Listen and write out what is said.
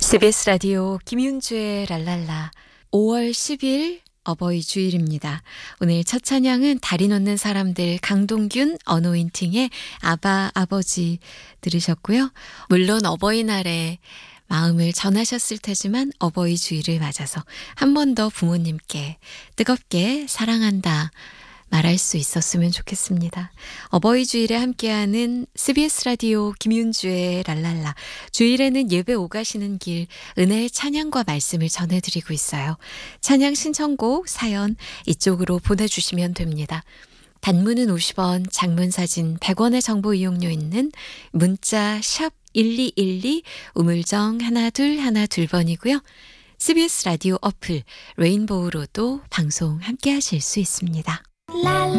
CBS 라디오 김윤주의 랄랄라 5월 10일 어버이 주일입니다. 오늘 첫 찬양은 다리 놓는 사람들 강동균 어노인팅의 아바 아버지 들으셨고요. 물론 어버이날에 마음을 전하셨을 테지만 어버이 주일을 맞아서 한 번 더 부모님께 뜨겁게 사랑한다 말할 수 있었으면 좋겠습니다. 어버이 주일에 함께하는 CBS 라디오 김윤주의 랄랄라. 주일에는 예배 오가시는 길 은혜의 찬양과 말씀을 전해드리고 있어요. 찬양 신청곡 사연 이쪽으로 보내주시면 됩니다. 단문은 50원, 장문 사진 100원의 정보 이용료 있는 문자 샵 1212 우물정 1212번이고요. CBS 라디오 어플 레인보우로도 방송 함께 하실 수 있습니다.